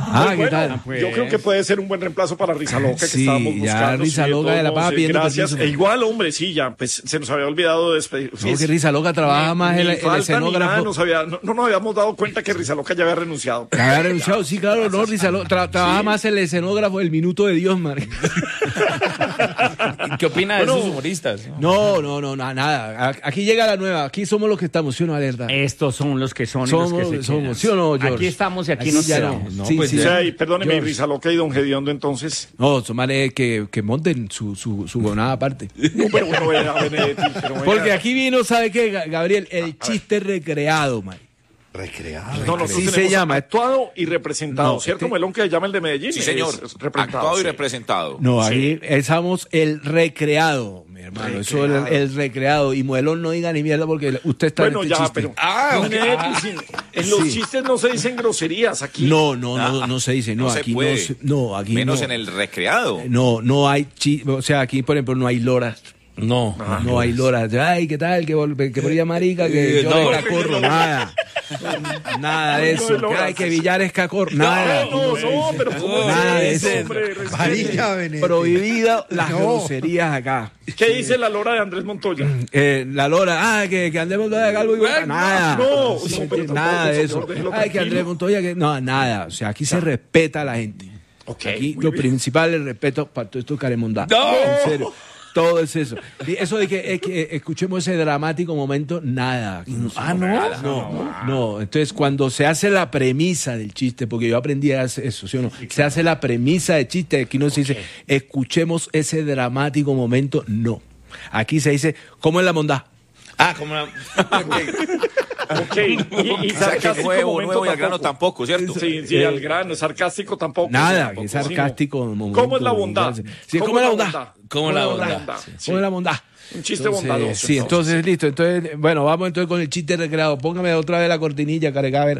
¿qué tal? Yo creo que puede ser un buen reemplazo para Rizaloca, que Sí, estábamos ya buscando. Rizaloca de la Pava pidiendo gracias. permiso. Igual, hombre, sí, ya, pues se nos había olvidado despedir. No, que Rizaloca trabaja más el escenógrafo. No nos habíamos dado cuenta que Rizaloca ya había renunciado. Que había renunciado, sí, claro, no, Rizaloca trabaja más el escenógrafo del minuto de Dios, man. ¿Qué opina de esos humoristas? No, nada. Aquí llega la nueva, aquí somos los que estamos, ¿sí o no, Alerta? Estos son los que son y Somos, los que se somos, quedan. ¿sí o no, George? Aquí estamos y aquí Aquí nos ya quedamos. no. No, Sí, pues sí. O sea, y perdóneme, George. Rizaloca y don Gediondo, entonces. No, son manes que monten su gonada aparte. No, pero bueno, vea, Benedetti, pero vea. Porque aquí vino, ¿sabe qué, Gabriel? El chiste recreado, man. Recreado. No, nosotros Sí se tenemos llama. actuado y representado, No, ¿cierto? este- Melón, que se llama el de Medellín. Sí, señor. Es representado, Actuado y sí. representado. No, ahí estamos el recreado, mi hermano. Eso es el recreado. Y Muelón no diga ni mierda porque usted está Bueno, en este ya, chiste. pero. Benedetti, sí, en los Sí. chistes no se dicen groserías aquí. No se dice. No, No se aquí puede. aquí Menos no. en el recreado. No hay o sea, aquí, por ejemplo, no hay loras. No. No hay loras. Ay, ¿qué tal? Que por ella marica, que yo no. de cacorro, nada. Nada de eso. No, Que hay que Villar es cacorro. Nada. No, pero ¿cómo Nada de es eso. hombre? Respete. Marica, Benedetti. Prohibido las groserías acá. ¿Qué dice la lora de Andrés Montoya? La Lora, que Andrés Montoya calvo y bueno, nada. No, pero nada tampoco, de eso. señor, déjelo Que tranquilo. Andrés Montoya, que no, nada. O sea, aquí se respeta a la gente. Aquí muy lo bien. principal es el respeto para todos estos caremondados. ¡No! En serio. Todo es eso. Y eso de que escuchemos ese dramático momento, nada. No. Entonces, cuando se hace la premisa del chiste, porque yo aprendí a hacer eso, ¿sí o no? Se hace la premisa del chiste, aquí no se dice, escuchemos ese dramático momento, no. Aquí se dice, ¿cómo es la bondad? Como una... Ok. Y O sea, que sarcástico nuevo momento y al grano tampoco, ¿cierto? Sí, al grano. Sarcástico tampoco. Nada, sí, que es tampoco, sarcástico. sí, no. momento, ¿Cómo es la bondad? Sí, ¿cómo es la bondad? ¿Cómo la bondad? Sí. ¿Cómo es la bondad? Un chiste Entonces, bondadoso. Sí, entonces listo. Entonces, bueno, vamos entonces con el chiste recreado. Póngame otra vez la cortinilla, Carecaber.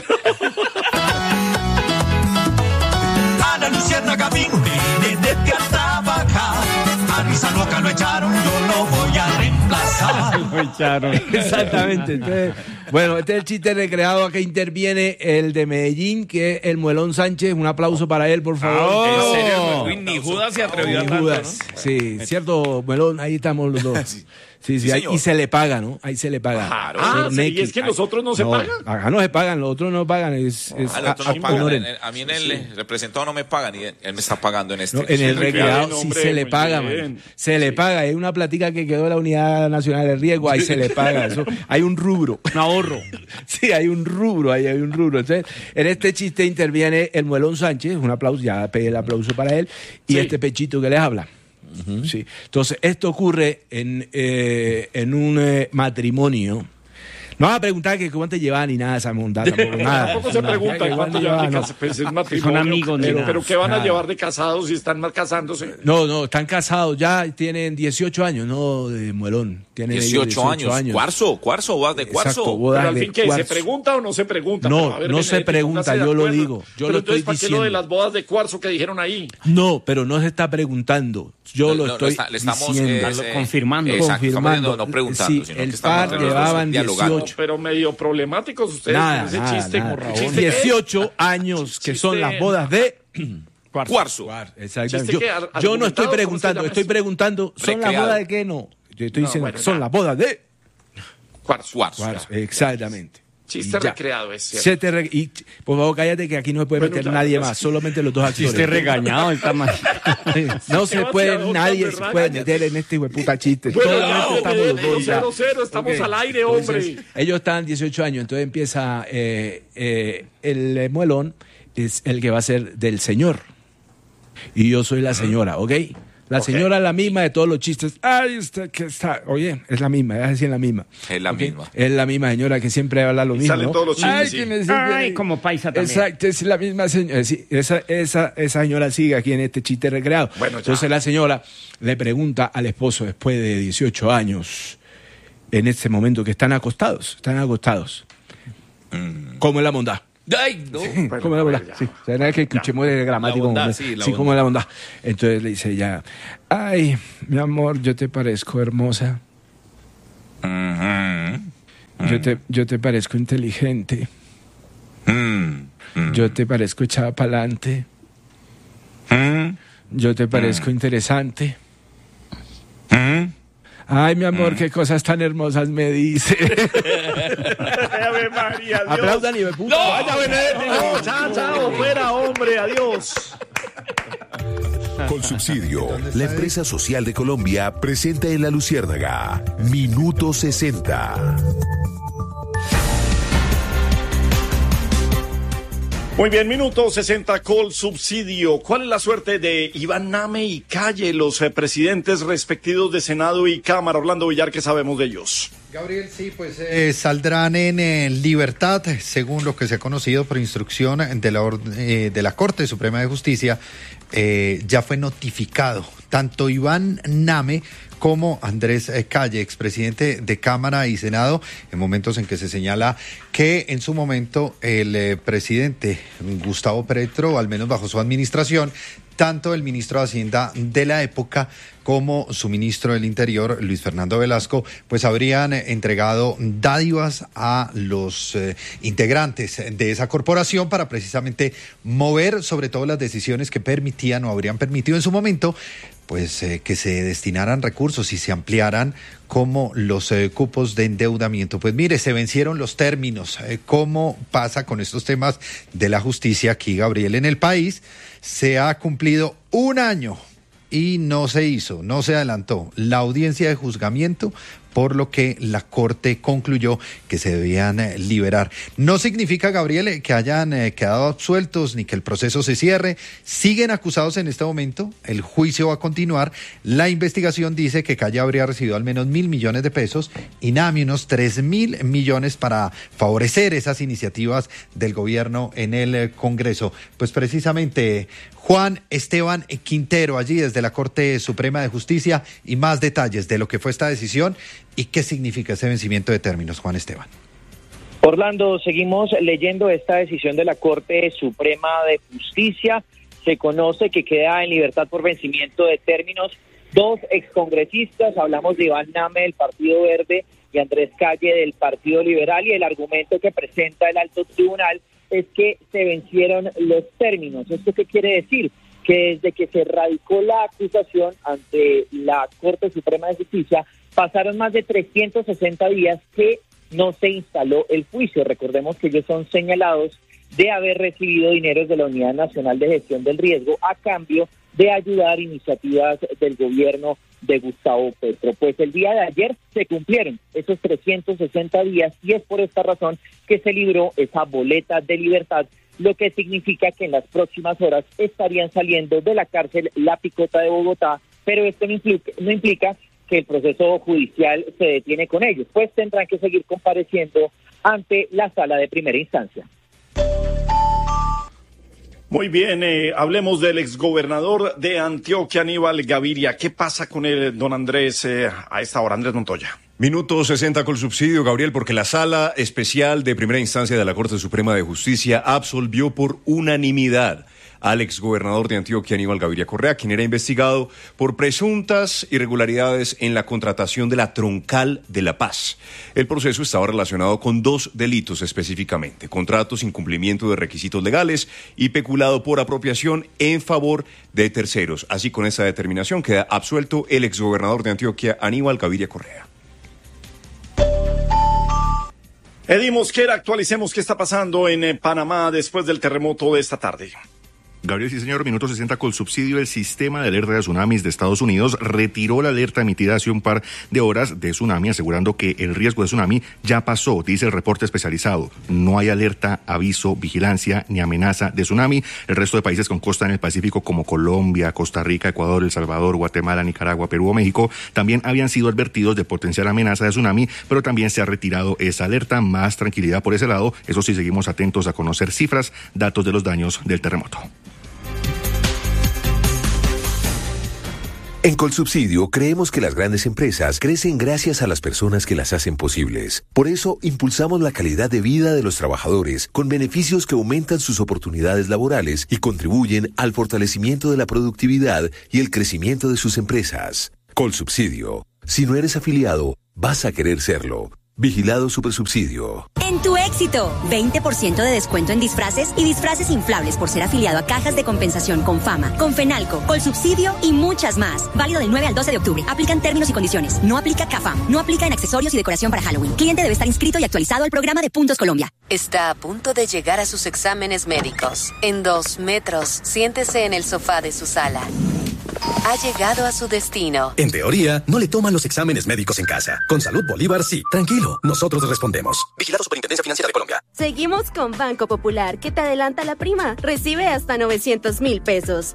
A la luciérnaga vino Benedetti a trabajar. A Rizaloca lo echaron, yo lo voy a reemplazar. Exactamente. Entonces, bueno, este es el chiste recreado. Acá interviene el de Medellín, que es el Muelón Sánchez. Un aplauso para él, por favor. En serio, ni Judas se atrevió a tanto, Judas. ¿no? Sí, cierto, Muelón, ahí estamos los dos. Sí, ahí, señor. y se le paga, ¿no? Ahí se le paga. Claro. Por sí, Neki. y es que los otros no se pagan. Acá no se pagan, los otros no pagan. Es A los otros no pagan. honoren. A mí en el representado no me pagan y él me está pagando en este. No, en el muy recreado bien, sí hombre, se le muy paga, bien. man. Se le paga. Hay una platica que quedó de la Unidad Nacional de Riesgo, ahí se le paga. Eso, hay un rubro. Un ahorro. Sí, hay un rubro, ahí hay un rubro. Entonces, en este chiste interviene el Muelón Sánchez, un aplauso, ya pedí el aplauso para él, y Sí. este pechito que les habla. Sí. Entonces, esto ocurre en un matrimonio. No vas a preguntar que cuánto llevan ni nada esa montada, tampoco nada. Tampoco se pregunta Que cuánto llevan de casa. Pues es matrimonio. Son amigos, ni pero, nada. pero ¿qué van a Nada. llevar de casados si están casándose? No, están casados ya, tienen 18 años, no de Muelón. Tienen ellos 18 años. Cuarzo, bodas de cuarzo. Exacto, Pero bodas al de fin, ¿qué? ¿Se cuarzo. pregunta o no se pregunta? No, Pero, a ver, no se Benedetti, pregunta, póngase de yo lo acuerdo. digo, yo Pero lo entonces, estoy ¿para qué lo de diciendo. las bodas de cuarzo que dijeron ahí? No, pero no se está preguntando. Yo lo estoy le estamos diciendo. confirmando. Exacto, Confirmando. no preguntando, Sí, sino el que estamos par entre los dos llevaban dialogando. 18. Pero medio problemáticos ustedes Nada, con ese nada, chiste. nada. Morrabón. ¿Chiste qué? 18 años que son las bodas de Cuarzo. Exactamente. ¿Chiste qué? Yo no estoy ¿Argumentado? preguntando, ¿Cómo se estoy llama preguntando, ¿son las Recreado. bodas de qué? No. Yo estoy diciendo bueno, que son ya. las bodas de Cuarzo. Cuarzo. Exactamente. Chiste Y ya. recreado, es cierto. Y por favor, cállate que aquí no se puede Bueno, meter ya, nadie ya, más, sí. solamente los dos actores. Chiste regañado, está mal. No se puede, Sebastián, nadie hombre, se puede cállate. meter en este hueputa chiste. Bueno, Solamente estamos los dos ya. 0-0, estamos Ok. al aire, Entonces, hombre. ellos están 18 años, entonces empieza el Muelón, es el que va a ser del señor. Y yo soy la señora, ¿ok? La señora es la misma de todos los chistes. Ay, usted que está. Oye, es la misma, es así en la misma. Es la ¿Ok? misma. Es la misma señora que siempre habla lo mismo. salen ¿no? todos los chistes, Ay, sí. que me siente Ay, ahí. como paisa también. Exacto, es la misma señora. Sí, esa señora sigue aquí en este chiste recreado. Bueno, ya. Entonces la señora le pregunta al esposo después de 18 años, en este momento que están acostados. ¿Cómo es la bondad? Ay, no. ¿Cómo es la bondad? ya. Sí, o sea, no es que escuchemos el gramático. La bondad, como- sí, la ¿cómo bondad. es la bondad? Entonces le dice ella, ay, mi amor, yo te parezco hermosa. Yo te parezco inteligente. Yo te parezco echada para adelante. Yo te parezco interesante. Ay, mi amor, qué cosas tan hermosas me dice. Ave María, Dios. Aplaudan y me puta. ¡No! Vaya, Benedetti. No, chao, chao, fuera, hombre, adiós. Colsubsidio, la empresa social de Colombia, presenta en La Luciérnaga Minuto 60. Muy bien, minuto 60, Colsubsidio. ¿Cuál es la suerte de Iván Name y Calle, los presidentes respectivos de Senado y Cámara? Orlando Villar, ¿qué sabemos de ellos? Gabriel, sí, pues saldrán en libertad, según lo que se ha conocido por instrucción de la Corte Suprema de Justicia. Ya fue notificado tanto Iván Name como Andrés Calle, expresidente de Cámara y Senado, en momentos en que se señala que en su momento el presidente Gustavo Petro, al menos bajo su administración, tanto el ministro de Hacienda de la época como su ministro del Interior, Luis Fernando Velasco, pues habrían entregado dádivas a los integrantes de esa corporación para precisamente mover sobre todo las decisiones que permitían o habrían permitido en su momento pues que se destinaran recursos y se ampliaran como los cupos de endeudamiento. Pues mire, se vencieron los términos. ¿Cómo pasa con estos temas de la justicia aquí, Gabriel? En el país se ha cumplido un año y no se hizo, no se adelantó la audiencia de juzgamiento, por lo que la Corte concluyó que se debían liberar. No significa, Gabriel, que hayan quedado absueltos ni que el proceso se cierre. Siguen acusados en este momento, el juicio va a continuar. La investigación dice que Calle habría recibido al menos 1.000 millones de pesos y Name unos 3.000 millones para favorecer esas iniciativas del gobierno en el Congreso. Pues precisamente Juan Esteban Quintero, allí desde la Corte Suprema de Justicia, y más detalles de lo que fue esta decisión y qué significa ese vencimiento de términos, Juan Esteban. Orlando, seguimos leyendo esta decisión de la Corte Suprema de Justicia. Se conoce que queda en libertad por vencimiento de términos dos excongresistas, hablamos de Iván Name del Partido Verde y Andrés Calle del Partido Liberal, y el argumento que presenta el alto tribunal es que se vencieron los términos. ¿Esto qué quiere decir? Que desde que se radicó la acusación ante la Corte Suprema de Justicia, pasaron más de 360 días que no se instaló el juicio. Recordemos que ellos son señalados de haber recibido dineros de la Unidad Nacional de Gestión del Riesgo a cambio de ayudar iniciativas del gobierno de Gustavo Petro. Pues el día de ayer se cumplieron esos 360 días y es por esta razón que se libró esa boleta de libertad, lo que significa que en las próximas horas estarían saliendo de la cárcel La Picota de Bogotá, pero esto no implica que el proceso judicial se detiene con ellos, pues tendrán que seguir compareciendo ante la sala de primera instancia. Muy bien, hablemos del exgobernador de Antioquia, Aníbal Gaviria. ¿Qué pasa con el don Andrés a esta hora? Andrés Montoya. Minuto 60 Colsubsidio, Gabriel, porque la Sala Especial de Primera Instancia de la Corte Suprema de Justicia absolvió por unanimidad al exgobernador de Antioquia, Aníbal Gaviria Correa, quien era investigado por presuntas irregularidades en la contratación de la Troncal de La Paz. El proceso estaba relacionado con dos delitos específicamente: contratos sin cumplimiento de requisitos legales y peculado por apropiación en favor de terceros. Así, con esa determinación queda absuelto el exgobernador de Antioquia, Aníbal Gaviria Correa. Eddie Mosquera, actualicemos qué está pasando en Panamá después del terremoto de esta tarde. Gabriel, sí señor, minuto 60 Colsubsidio. El sistema de alerta de tsunamis de Estados Unidos retiró la alerta emitida hace un par de horas de tsunami, asegurando que el riesgo de tsunami ya pasó, dice el reporte especializado. No hay alerta, aviso, vigilancia ni amenaza de tsunami. El resto de países con costa en el Pacífico como Colombia, Costa Rica, Ecuador, El Salvador, Guatemala, Nicaragua, Perú o México también habían sido advertidos de potencial amenaza de tsunami, pero también se ha retirado esa alerta. Más tranquilidad por ese lado. Eso sí, seguimos atentos a conocer cifras, datos de los daños del terremoto. En Colsubsidio creemos que las grandes empresas crecen gracias a las personas que las hacen posibles. Por eso impulsamos la calidad de vida de los trabajadores con beneficios que aumentan sus oportunidades laborales y contribuyen al fortalecimiento de la productividad y el crecimiento de sus empresas. Colsubsidio. Si no eres afiliado, vas a querer serlo. Vigilado Supersubsidio. En tu éxito, 20% de descuento en disfraces y disfraces inflables por ser afiliado a cajas de compensación con Fama, con Fenalco, Colsubsidio y muchas más. Válido del 9 al 12 de octubre. Aplican términos y condiciones. No aplica CAFAM. No aplica en accesorios y decoración para Halloween. Cliente debe estar inscrito y actualizado al programa de Puntos Colombia. Está a punto de llegar a sus exámenes médicos. En 2 metros, siéntese en el sofá de su sala. Ha llegado a su destino. En teoría, no le toman los exámenes médicos en casa. Con Salud Bolívar, sí. Tranquilo, nosotros respondemos. Vigilado Superintendencia Financiera de Colombia. Seguimos con Banco Popular, que te adelanta la prima. Recibe hasta 900.000 pesos.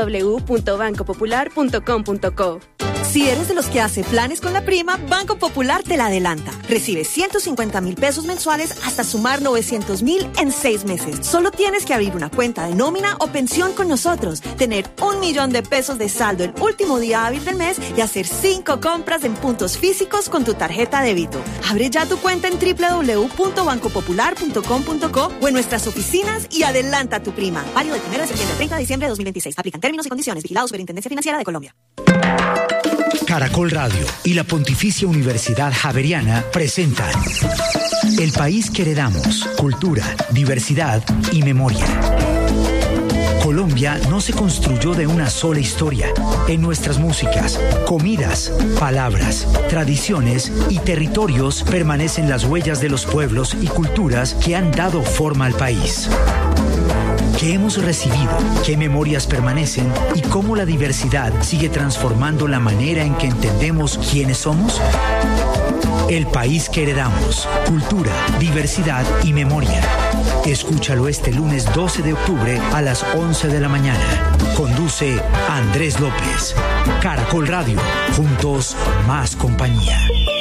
www.bancopopular.com.co. Si eres de los que hace planes con la prima, Banco Popular te la adelanta. Recibe 150.000 pesos mensuales hasta sumar 900.000 en 6 meses. Solo tienes que abrir una cuenta de nómina o pensión con nosotros, tener 1 millón de pesos de saldo el último día hábil del mes y hacer 5 compras en puntos físicos con tu tarjeta débito. Abre ya tu cuenta en www.bancopopular.com.co o en nuestras oficinas y adelanta tu prima. Válido del 1 de septiembre al 30 de diciembre de 2026. Aplican términos y condiciones. Vigilado Superintendencia Financiera de Colombia. Caracol Radio y la Pontificia Universidad Javeriana presentan El país que heredamos, cultura, diversidad y memoria. Colombia no se construyó de una sola historia. En nuestras músicas, comidas, palabras, tradiciones y territorios permanecen las huellas de los pueblos y culturas que han dado forma al país. ¿Qué hemos recibido? ¿Qué memorias permanecen? ¿Y cómo la diversidad sigue transformando la manera en que entendemos quiénes somos? El país que heredamos. Cultura, diversidad y memoria. Escúchalo este lunes 12 de octubre a las 11 de la mañana. Conduce Andrés López. Caracol Radio. Juntos, más compañía.